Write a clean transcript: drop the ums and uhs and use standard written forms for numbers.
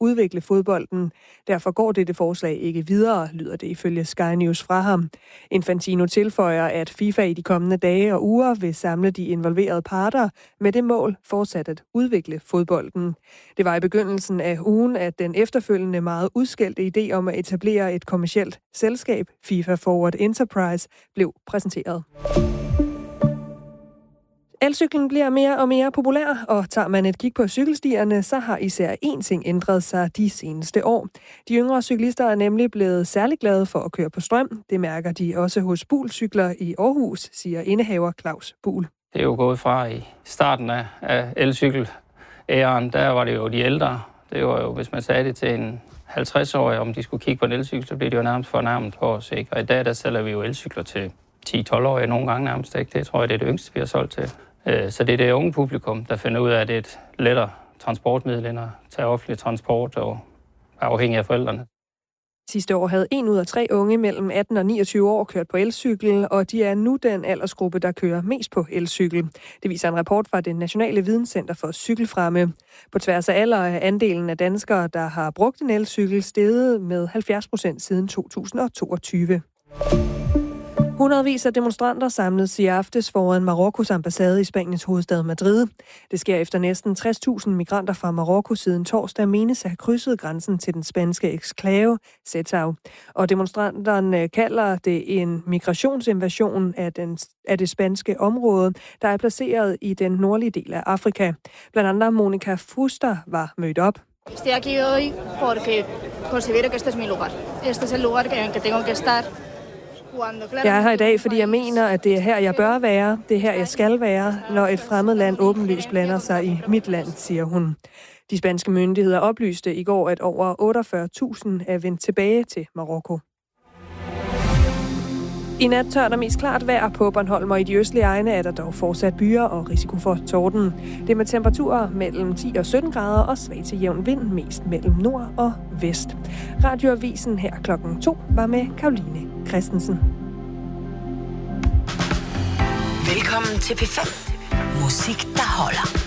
udvikle fodbolden. Derfor går dette forslag ikke videre, lyder det ifølge Sky News fra ham. Infantino tilføjer, at FIFA i de kommende dage og uger vil samle de involverede parter med det mål fortsat at udvikle fodbolden. Det var i begyndelsen af ugen, at den efterfølgende meget udskældte idé om at etablere et kommercielt selskab, FIFA Forward Enterprise, blev præsenteret. Elcyklen bliver mere og mere populær, og tager man et kig på cykelstierne, så har især én ting ændret sig de seneste år. De yngre cyklister er nemlig blevet særlig glade for at køre på strøm. Det mærker de også hos Buhl Cykler i Aarhus, siger indehaver Claus Buhl. Det er jo gået fra i starten af elcykel-æren, der var det jo de ældre. Det var jo, hvis man sagde det til en 50-årig, om de skulle kigge på en elcykel, så blev det jo nærmest fornærmet på os, ikke? Og i dag, der sælger vi jo elcykler til 10-12-årige nogle gange nærmest, ikke? Det tror jeg, det er det yngste, vi har solgt til. Så det er det unge publikum, der finder ud af, at det er et lettere transportmiddel end at tage offentlig transport og er afhængig af forældrene. Sidste år havde 1 ud af 3 unge mellem 18 og 29 år kørt på elcykel, og de er nu den aldersgruppe, der kører mest på elcykel. Det viser en rapport fra det Nationale Videnscenter for Cykelfremme. På tværs af alder er andelen af danskere, der har brugt en elcykel, steget med 70% siden 2022. Hundredvis af demonstranter samledes i aftes foran Marokkos ambassade i Spaniens hovedstad Madrid. Det sker efter næsten 60.000 migranter fra Marokko siden torsdag menes at have krydset grænsen til den spanske eksklave Ceuta. Og demonstranterne kalder det en migrationsinvasion af det spanske område, der er placeret i den nordlige del af Afrika. Blandt andet Monica Fuster var mødt op. Estoy aquí hoy porque considero que este es mi lugar. Este es el lugar que tengo que estar. Jeg er her i dag, fordi jeg mener, at det er her, jeg bør være. Det er her, jeg skal være, når et fremmed land åbenlyst blander sig i mit land, siger hun. De spanske myndigheder oplyste i går, at over 48.000 er vendt tilbage til Marokko. I nat tør der mest klart vejr på Bornholm, og i de østlige egne er der dog fortsat byer og risiko for torden. Det er med temperaturer mellem 10 og 17 grader og svag til jævn vind, mest mellem nord og vest. Radioavisen her 2:00 var med Karoline Christensen. Velkommen til P5. Musik, der holder.